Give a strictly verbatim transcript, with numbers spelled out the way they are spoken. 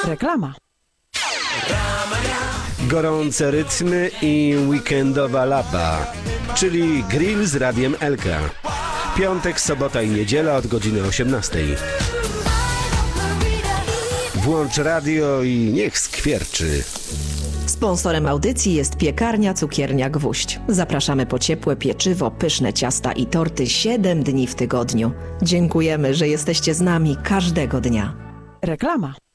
Reklama. Gorące rytmy i weekendowa laba, czyli grill z Radiem Elka. Piątek, sobota i niedziela od godziny osiemnastej. Włącz radio i niech skwierczy. Sponsorem audycji jest piekarnia Cukiernia Gwóźdź. Zapraszamy po ciepłe pieczywo, pyszne ciasta i torty siedem dni w tygodniu. Dziękujemy, że jesteście z nami każdego dnia. Reklama.